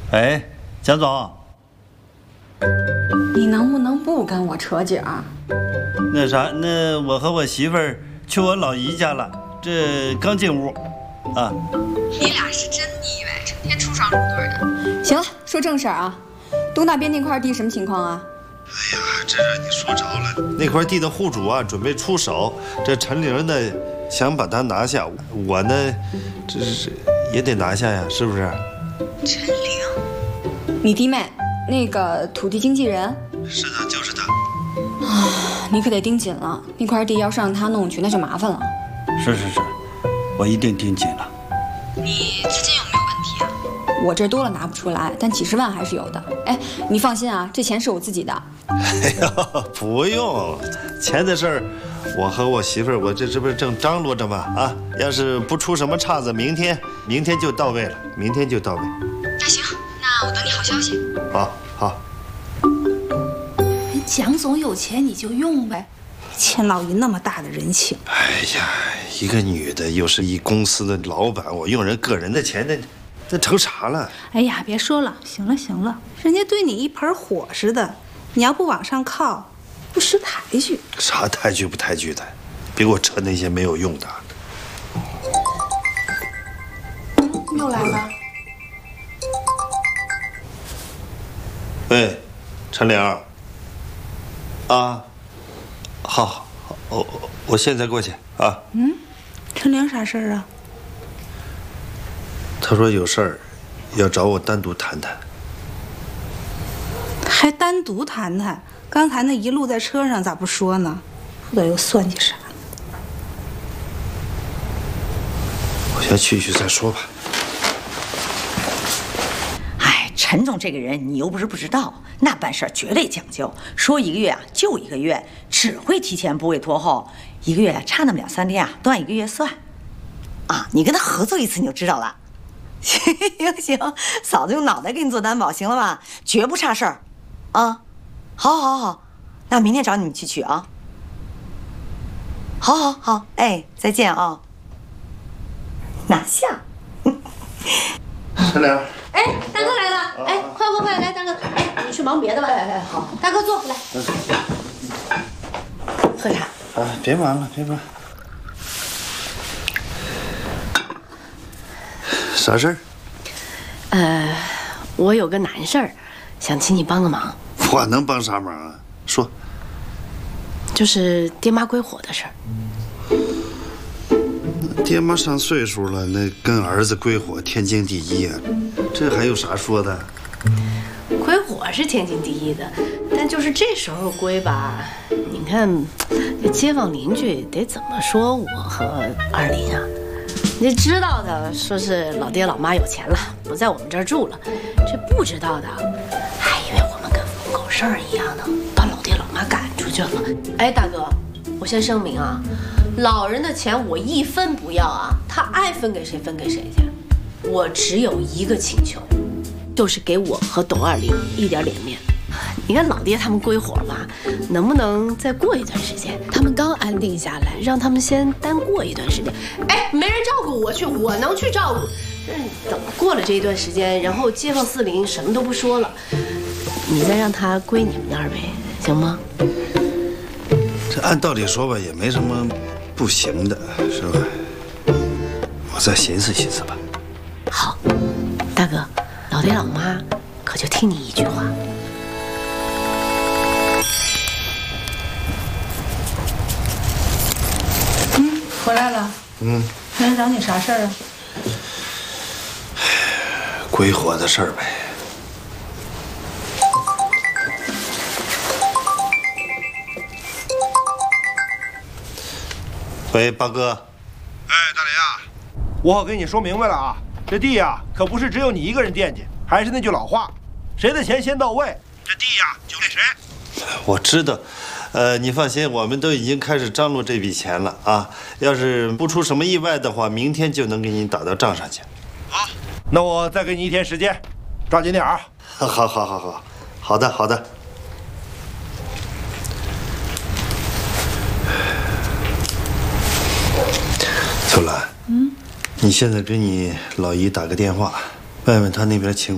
哎，蒋总， 你能不能不跟我扯景儿？ 那啥，那我和我媳妇儿去我老姨家了，这刚进屋，啊。 你俩是真腻歪，成天出双入对的。 行了，说正事儿啊，东大边那块地什么情况啊？ 哎呀，这让你说着了。那块地的户主啊，准备出手，这陈玲呢想把它拿下，我呢，这是也得拿下呀，是不是？ 陈玲， 你弟妹，那个土地经纪人？ 是的，就是他。 你可得盯紧了，那块地要是让他弄去，那就麻烦了。 是，我一定盯紧了。 你资金有没有问题啊？ 我这多了拿不出来，但几十万还是有的。哎，你放心啊，这钱是我自己的。 哎呀，不用，钱的事儿，我和我媳妇儿，我这不是正张罗着吗？啊，要是不出什么岔子，明天就到位了，明天就到位。 那行，那我等你好消息。 好。 蒋总有钱你就用呗，欠老姨那么大的人情。 哎呀，一个女的又是一公司的老板，我用人个人的钱，那成啥了？ 哎呀，别说了，行了，人家对你一盆火似的，你要不往上靠，不识抬举。 啥抬举不抬举的，别给我扯那些没有用的。 又来了。 喂，陈玲。啊，好，我现在过去啊。 陈玲啥事儿啊？ 他说有事儿，要找我单独谈谈。 还单独谈谈？刚才那一路在车上咋不说呢？不知道又算计啥呢？ 我先去再说吧。 陈总这个人，你又不是不知道，那办事绝对讲究，说一个月啊就一个月，只会提前不会拖后，一个月差那么2-3天啊都按一个月算。啊，你跟他合作一次你就知道了。行，嫂子用脑袋给你做担保，行了吧？绝不差事儿。啊，好，那明天找你们去取啊。好，哎，再见啊。哪像？ 陈玲。 哎，大哥来了！哎，快来，大哥！哎，你去忙别的吧。哎，好，大哥坐来。 喝茶。 别忙了。啥事儿？ 我有个难事儿，想请你帮个忙。 我能帮啥忙啊？说。 就是爹妈归伙的事儿。 爹妈上岁数了，那跟儿子归伙天经地义啊，这还有啥说的？ 归伙是天经地义的，但就是这时候归吧，你看，这街坊邻居得怎么说我和二林啊？你知道的说是老爹老妈有钱了，不在我们这儿住了；这不知道的，还以为我们跟疯狗剩儿一样呢，把老爹老妈赶出去了。哎，大哥，我先声明啊。老人的钱我一分不要啊，他爱分给谁分给谁去。我只有一个请求，就是给我和董二林一点脸面。你看老爹他们归伙嘛，能不能再过一段时间？他们刚安定下来，让他们先单过一段时间。哎，没人照顾我去，我能去照顾。等过了这一段时间，然后街坊四邻什么都不说了，你再让他归你们那儿呗，行吗？ 这按道理说吧，也没什么不行的，是吧？我再寻思寻思吧。 好，大哥，老爹老妈可就听你一句话。 回来了。人找你啥事儿啊？ 归伙的事儿呗。喂，八哥。 哎，大雷啊，我好跟你说明白了啊，这地呀可不是只有你一个人惦记，还是那句老话，谁的钱先到位，这地呀就给谁。 我知道，你放心，我们都已经开始张罗这笔钱了啊。要是不出什么意外的话，明天就能给你打到账上去。 好，那我再给你1天时间，抓紧点啊。 好的。秋兰，你现在给你老姨打个电话，问问她那边情况。